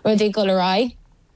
rudí go lerá.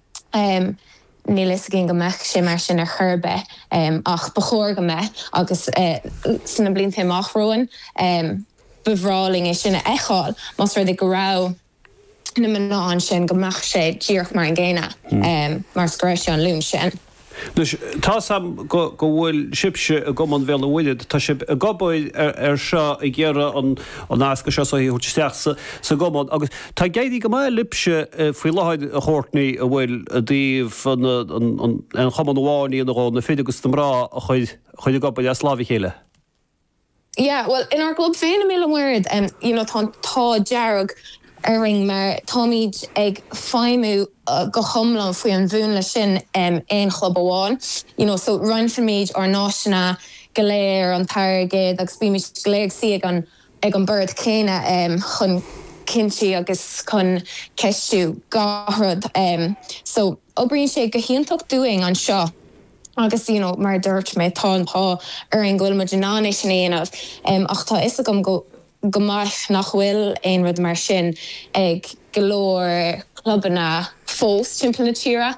Níl is gin go meach sé mar sin churbe ach bechóir go me agus sanna blinte amachróin bevráling is sinna eáil mas rud go rá na man sin go meach sé díoch mar an ggéine mar scoir an lún sin. Dus tá sam go bhfuil sibse a gomán bhéal bhfuiad, tá sib a gabáid seo i ggéire an asca seo í thuteach sa gomán. Agus tá géadí go mai lipse faoi láid a chóirtnaí a bhfuil a dtíobh an chaman bháinní an gá na féidir agus rá a chuid a gabáid a slábhí chéile. Yeah, well, in our club féin mé word tá dearg ring mar táid ag feimú go chomlan faoi an bhúnla sin ein club amháin. So run for méid ar náisina goléir an targad agus bí mis goléir si ag an bird céine chun cinti agus chun ceistú gáhrad. So obríonn sé go hiantach dúing an seo. Agus, mar dúirt mé tápá ar an ghfuil muidir sin éanamh. Ach tá is agam go maith nach bhfuil ein rud mar sin ag golóir clubbanna fós timp na tíra.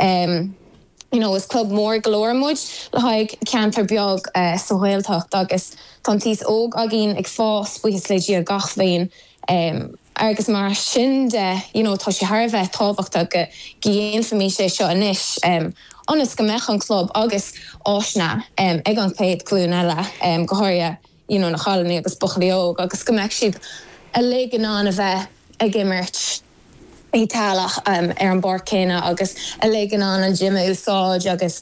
Is club mór golóir muid le haig ceantar beag sa Ghaeltacht agus tá tíos óg a gin ag fás buchas le dí a gachbhéin agus mar sin de, tá sé tharbheith tábhachta go ghéon fa mí sé seo inis. Honest go mech an club agus áisna ag an chéad clún eile go háirja na chalaní agus buchalaíog agus go mech siad a légan an a bheith ag imirt Ítálach ar an bar céine agus a légan an Jim úsáid agus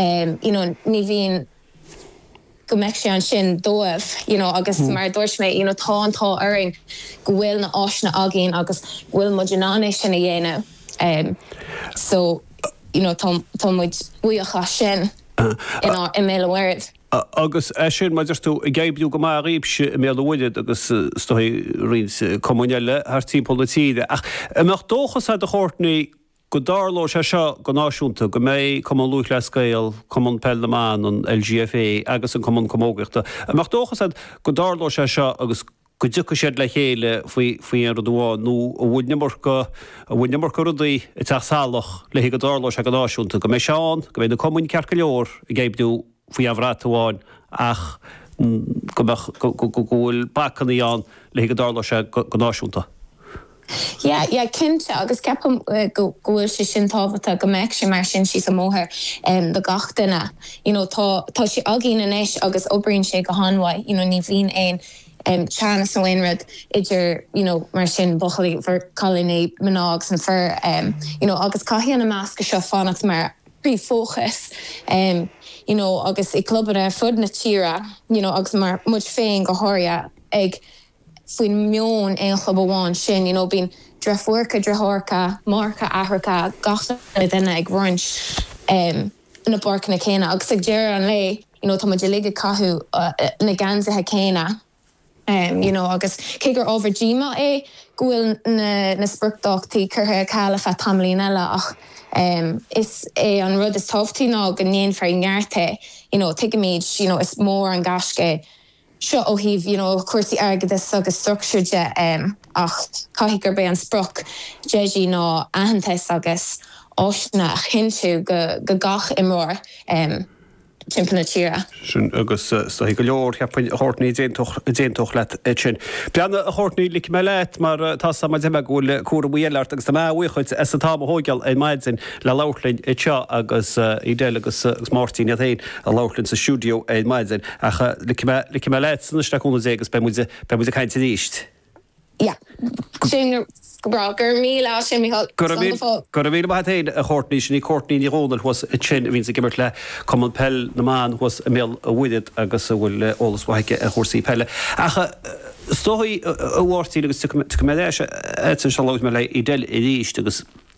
ní bhíon go mech sé an sin dóibh agus mar dúirt mé tá airing go bhfuil na áisna agén agus bhfuil muidir sin a dhéanamh. So tá muid buíocha sin in mé word. Agus sin mar tú i ggéibú go mar ríbse mé bhide agus stoi rins communile ar típolíide. Ach meach dóchas a chóirtnaí go dárló sé seo go náisiúnta go mé cum lúch le scéal cum Pellamán an LGFA agus an cum commógachta. Meach dóchas go dárló sé seo agus go dúcha séad le chéile faoi an rudháin nó a bhfuil nemorcha rudaí i teachsálach le go dárló sé go náisiúnta go mé seán go bhéh na común cearca leor i ggéibú faoi amhrátaháin ach go bhfuil bacannaí an le go dárló sé go náisiúnta. Yeah, cinnte agus ceapam go bhfuil sé sin tábhata go meic sé mar sin sí sa móthir do gach duine. Tá sé agén inis agus oibríonn sé go háhaid, ní bhíon éon Chana sa Wainrod idir mar sin bochaí for colony manags and for agus caihíanna másca seo fannacht mar prífóchas agus I club a fud na tíra agus mar muid féin go háirja ag faoin mion ein club amháin sin bín drefuirca drethorca marca ahracha gachta duine ag roinch na barcanna céine agus ag dear an lei tá muid lige cathú na ganzathe céine. Agus cégur overgíma gohfuil na spruchtachtaí curtha cálafa tamlín eile ach is an rud is tábhtaí ná go néon fear neartha tuigeméid is mór an gasce seo ó híomh cuasaí airgedas agus structureide ach caigur be an spruch deisí ná ahantais agus áisna chinú go gach imróir timppla tíra. Sin agus sta go leor cheappain chóirtnaí déantoch le sin. Beanna a chóirtnaí lic me leit mar tá sama déime gúil cuara bhuiileart agus tá mhuichuid is atá hógeal é maidsin le láirlainn i teo agus I déile agus Martin a théin a láirlainn sa stúdio é maidsin acha lic me leit sanna straúna agus be muide caiinte díist. Ja. Sin gur mí lá sin Michael. Gur mí ba héin a chóirtnaí sin í cóirtnaí ní rónal was sin vín sa gimmert le cum pell na man was mé a bhuiid agus bhfuil ólas waige a chósaí pelle. Acha stóí a bhhairtíí agus tu mé san se láid me le I déil I ríist agus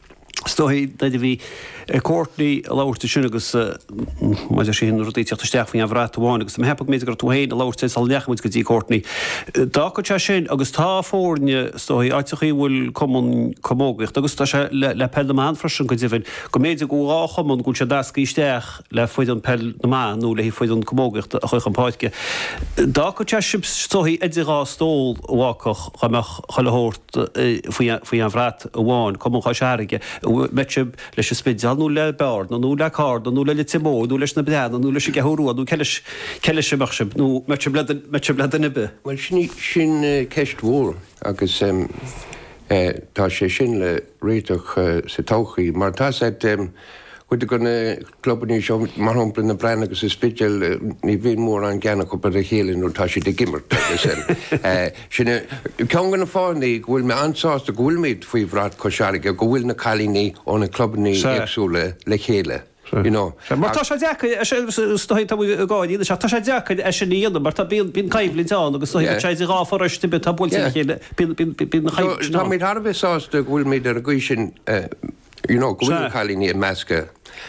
Stohí de bhí cóirtaí a láirta sin agus maidir sin rutííocht steach faoin bhráháin, agus hepa mé gur túhéin a láirta sal leachmuid go dtí cóirtaí. Dá go te sin agus tá fórne stohí áitichaí bhfuil commógacht, agus tá se le pedamán freisin go dtíhann go méidir go áchaman gúil se dascaí steach le foiid an pedamán nó le hí foiid an commógacht a chuich an páidce. Dá go te stohí idirá stóil bhácach chuileóirt faoin an bhrát bháin, cum an chaisárige, mete leis a spidal nú le beard, nú le card, nú le timó, nú leis na blean, nú leis gehrú, nú ceile se machseb, nú mete bledan ibe. Well sin ceist mhór agus tá sé sin le réiteach sa tóchaí, mar tá sé chuide gona clubbaní seo mar hopla na brein agus is spidal ní bhíon mór an gceanna go bud a chéalainn nó tá si de gimmert agus sinna cean gona fáinnaí bhfuil me ansásta go bhfuil méid faoi bhrát coiseáige go bhfuil na cailíní ó na clubbaní agsúla le chéile. Mar tá sé decha gáí tá sé decha sin íana, mar tá bíon caiimhlíán agus sé gáforiste be tá bhil chéile Tá méid Harbh sásta bhfuil méid ar a gcuisi sin go bhfuil na cailíní a measca.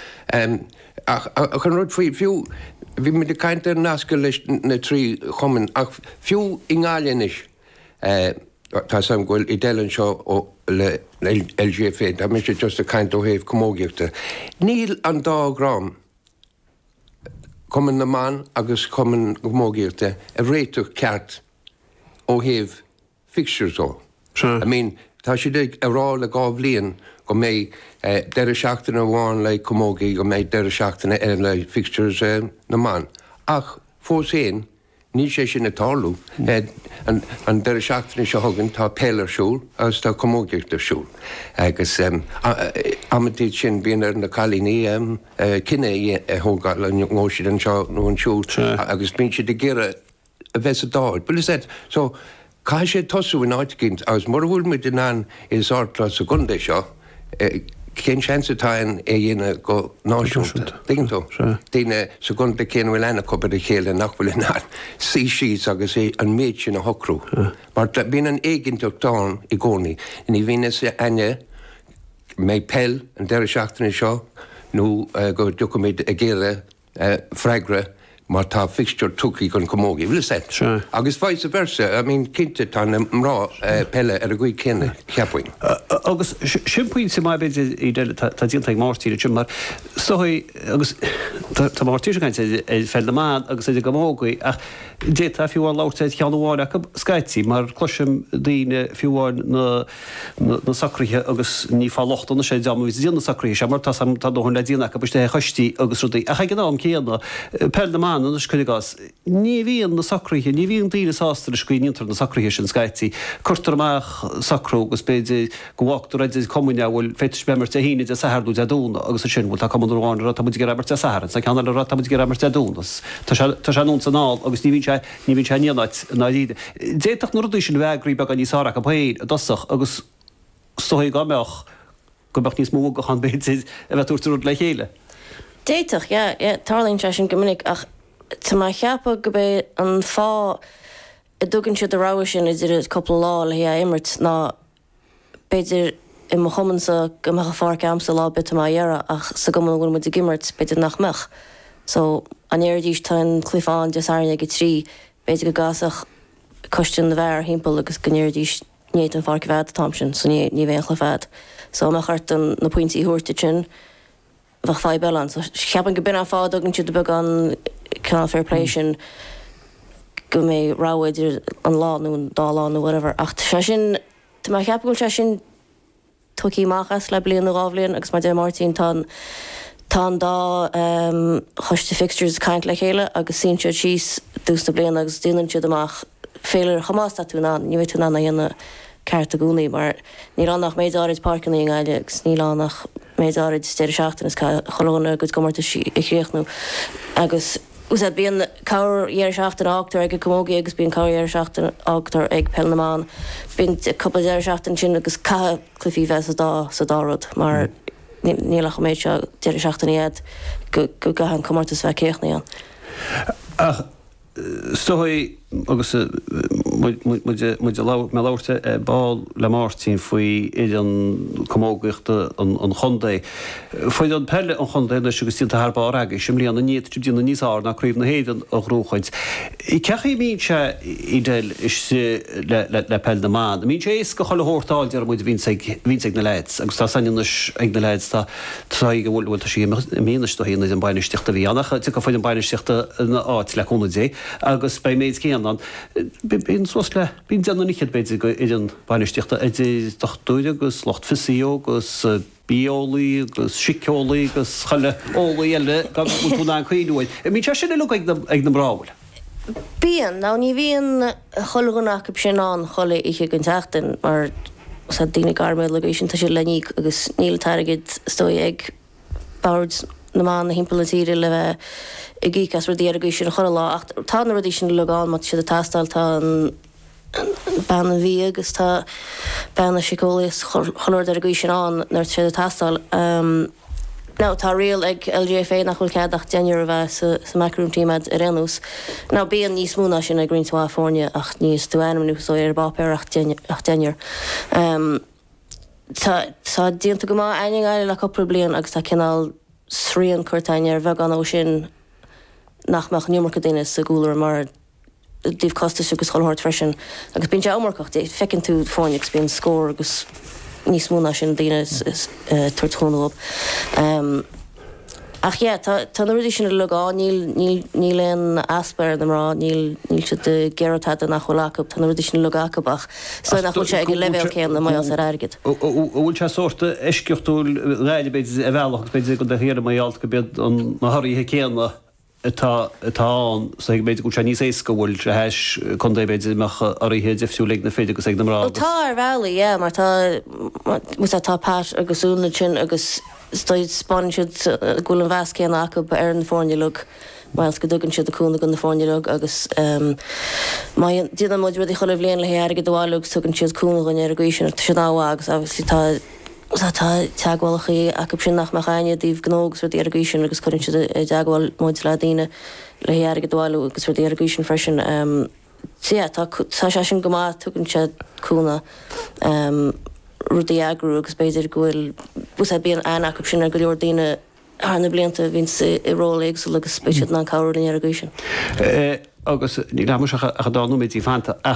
Chun rud faoi fiú bhí me de caiinte nasca leis na trí chumann ach fiú ináilínis tá sam ghfuil i délann seo ó le LGFA, tá mis sé just a caiint ó héh commógiachta. Níl an 2 gram cumann na man agus cumann commógiachta a réiteach ceart ó héh fixtures ó. I mean, tá si a rá le 2 bliain go mé deire seachtainna bháin le commógaí go méid deire seachtainna le fixtures na man. Ach, fós éin, ní sé sin atáú an deire seachtainna se thugann tá pélarsúl agus tá commógiachtarsúl. Agus amatíid sin bíon ar na cailíní cinenne thógáil le ngóisiad an seo nó an siúl agus bíonn siad de ggéire a bheits a dáid. But is so cai sé tosú in áiticinnt agus mar bhfuil mu den an is áirtla sa gundé seo, cén seansatáin dhéine go náisiúnta. Dígann tú? Díine sa gundé cén bhfuil ena coppad a chéile nach bhfuil ná sí síos agus é an méid sin a hocrú. Mar bíon an éiginnteachtáin i gcónaí, ní bhíine sa aine mé pell an deire seachtainna seo nó go dúchaid a ggéire freigra mar tá fixture tucaí gon commógaí, bhfuil sé. Agus vice versa, cinnte tá mrá pelle ar a gcuid cinenne ceappain. Agus siimpuoin sa mai beidir í tá díontaigh mártíide sin mar soí agus tá mártíir gaint é fel amán agus é go mógaí ach dé tá fiúháin láirtaid cheanháin a scaití mar chluisim daoine fiúháin na sacríthe agus ní fálochtna sé deamh díonna sacríthe sé mar tá dóhann le díonna go buiste chuistí agus rudaí a cha gnáam céanna pel amán chuigas ní bhíon na sacríthe, ní bhíon daoine sásta scuointar na sacríthe sin scaití chuirtar amach sacrú agus beidir gohhachtú réidir comúine bhfuil féidir bemart a híine de saharú de dúna agus sin bhil tá comúráin ratamid gramart a saharan, sa ceanna ratamid gramart a dúnas. Tá sé nún saná agus ní bhín sé níanaid na díide. Déach na rudí sin bheithgrí be an níosárach a bhéad a dosach agus stoí gameach go bach níos mó go chan béid a bheitúirú le chéile. Déach, tarlíonn sé sin gomininic ach tá mai cheappa go bé an fá a dúgann siad ará sin idir a coppla lá le hí immert ná beidir i mo chomansa go mecha fár amsa lá bit a dhearra ach sa gomann bhfuil mu a gimmert beidir nach mech. So an éirdís tá clufáin de sáirne go trí beidir go gasach costin na bhar himmpel agus gnéirdís níiad an fár bhd tamsin so ní bhéon chlufad. So me chart an na pointí thuirta sin bheit fá belan. So cheapan go bin á fád agann siad be an Canal Fair Play sin go mé ráidir an lá nó an dá lá nó whatever. Ach sé sin tá mai cheapagúil sé sin tuí máchas le blion rábblion agus mar de Martin tá dá chuiste fixtures caiint le chéile agus sin siad síos dús na blion agus dúnan siad amach féidir chamásta tú ná, ní bhí tú ná dhéanana ceart a gúnaí mar ní annach méidáid parkin í gáile agus ní annach méidáid steidir seachtain is cholóna agus gomarta i chríochnú agus úsad bíon cabhar dhéar seachtain áachtar ag commógaí agus bíon cabhar dhéar seachtain áachtar ag Pelnaman. Bíon coppla dhéar seachtain sin agus cathe clufií bheith sa dárad mar nílach méid se dhéar seachtain iad go gahan commartas bheith céochnaí an. Stoí agus mu láirte ball le mátín faoi idir commógaachta an chundé. Foiid an pelle an chundé na sigus tí thbá aige, sem líanana níiad díanana níosá nach críomh na héan a rúchaid. I cechaí mín se idéil is le pell na máin. Mín sé ééis go chola hórtáil ar muid vín na leid, agus tá sanas ag na leid tá go bhfuil sí míanaiste hína an bainisteachta bhí anach, tu go foiid an bainisteachta na áit leúna dé, agus bei méid céan bín le bín deanna níchiad beidir go idir bainisteachta dochtúide agus locht fisío agus biolaí agus sicolaí agus chaile ólaí eile túna chuúid. Mí te sin lu ag na bráhfuil. Bíon, ná ní bhíon choganach sin an chola ihe gon teachtain mar sa dína garmé legation tá sé leníí agus níl targid stoi ag bard na má na himplatíre le bheith i gíchas rudí agus sin chola lá tá na rudí sin leán mat si a tastal tá an ban an bhí agus tá banna sicolaíos choir agus sin an nar si a tastal. Now, tá réal ag LGFA nach chuil ceadach déanúir bheith sa macroom tíimad a rénús. Now, bíon níos múna sin a Green California ach níos dúanam nú so ar bápéir ach déanúir. Tá díanta go má aining eile le coppla blion agus tá cinál sríon chuirtainir bheith gan ó sin nachmach níomar go daine sa gúlar mar díobh costas agus choilthirt freisin. Agus bíon deamarcacht fecinn tú fáinnigs bíon scór agus níos múna sin daine is tuairtónú op. Ach tá na rudí sin le gá níl an asper na rá níl si de geirtá nach cholácab tá na rudí sin le gacabach so nach chuil se ag levéil céan na mai as airgid. Bhfuil se sorta isceochtú réide beidir a bhealach beidir go de héir maialt go bed an na hairíthe céanna Tá sa ag beidir go se níos éca bhfuil se heis chun é beidir meach áíthe defsiúla na féidir agus ag na mrá. Tá ar bhela, mar tá pát agus úna sin agus stoid spáinsiid gúil an bheas céan acu ar an fórnilug Miles go dugann siad aúna gan na fórnilug agus díana muid rudí cholah léon le héir go dháilug tugann siad cúna gan ar a gaiisisin si dáhagus agus tá teagháilchaí acu sin nach mechaine díobh gnógus rudí ar a gaiisisin agus chuann siad deagháil muid le daine le héir go dháilú agus rudí ar a gaiisisin freisin. Tá sé sin go má tugann siad cúna rudí agrú agus beidir gohfuil bus bíon acu sin ar go leor daine hána blianta vín i rólaigh agus spéisiad ná cabhar in ar a gaiisisin. Agus ní le mu a dáú méid í fanta ach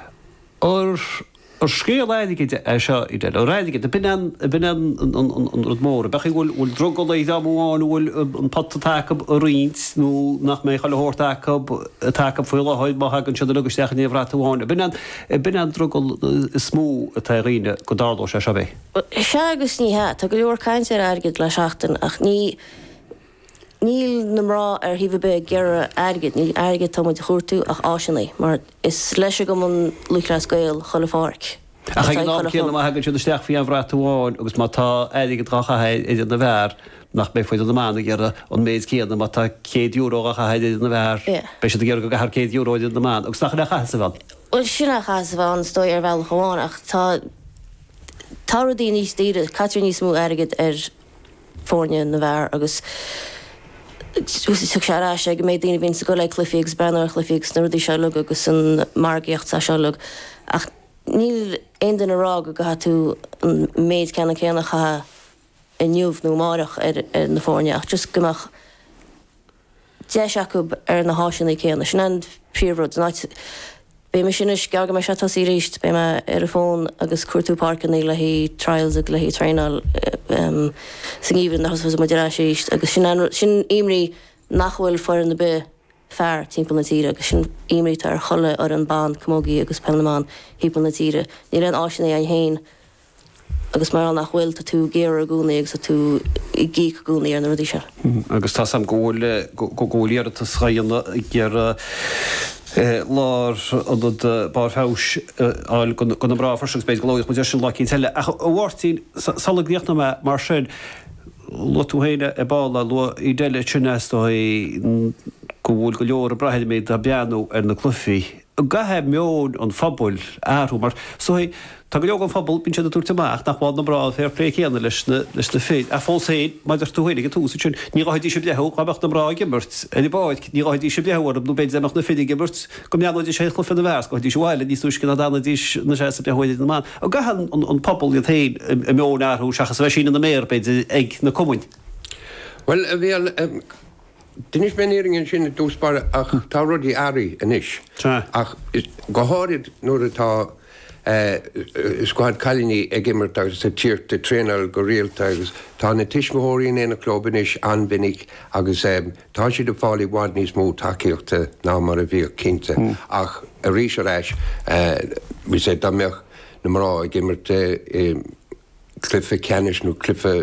Or scéal leidige seo ide réige bin an mór. Bech bhfuil drogol é dámháin bhfuil an pat take a rins nó nach mé chaile hórtaach take fuil áid má hagann si agus teach níomhráháin. Bin an drogol smó a taíine go dádó se bheith. Se agus níthe tá go leor caiint ar airgid le seachtain ach níl namrá ar híh be gearra airgid níl airgid táid chuirtú ach áisinaí, mar is leis go an luchlas gail chola fáric. A chéan hagann si steach fhí an bhráháin agus má tá éige drachaid idir na bhar nach bé foiid amana ggéar an méid céanna má tá €100 a heidir na bhar, Bei sé ggéar go gar €100 na man, agus nach le chaasa bhán. Well sinna chaasa bhán stoi ar bhil choháin ach tá rudaí níos tíide, catú níos mú airgid ar fórne na bhar agus tu será sé go méid daine vín sa go le clufiígus brenn clufiígus nuirí seleg agus an margaíocht sa seleg ach níl ein den ará go tú an méid cena céannacha i nniuh nó máireach ar na fórne ach just gomach de acu ar na háisina céanna sin an príomhród bé me sinis gaga me se í ríist bé me ar a fón agus cuatú parkna le hí trials ag le hí treinal san íhann nach mu de síist agus sin imrí nachhfuil for an na be fear timppla na tíre agus sin imrí ar cholle ar an ban commógií agus penamán hípla na tíre. Ní an áisina an héin agus mar an nachhfuil tú géar a gúna agus tú i gí gúnaí ar na rudí se. Agus tá sam ggóíar a schaanna ggéar lár an bar fás go na bra forspeis golóis mu sin lecí teile. Bhhairtín salagdíocht na mar sin lo tú héine e bála lo i déile sinnéis go bhfuil go leor a brahead méid a beanú ar na clufií gathe meón an fabul áú mar so tá go legan fabul bin a túirteach nach bhád na bra fé lé chéanana leis na féid a fá sé maidir túhéige tú ní áidí se bleth chabecht na brá gimmert i báid ní áidí se blehar nó beit amach na féidir gimmert go meanid sé chu fin bhers go dí seháile ní túis na dána dís na sé behoid na man a gahan an pobl i tain i meón áú seachas bheit sin na méir beidir ag na commuin. Well, Dinis beneringen sin dúspar ach tá rudí airí inis. Ach go háid nuair atá squad chalíní ag immert agus sa tíirte trénal go réalta agus tá na tiismóirí in a clubinis anbinnig agus tá si de fáí bhád níos mó takeíochta ná mar a bhíoh cinnte ach a rís aráis bhí sé dameach na mrá ag immert cliffe cenis nó cliffe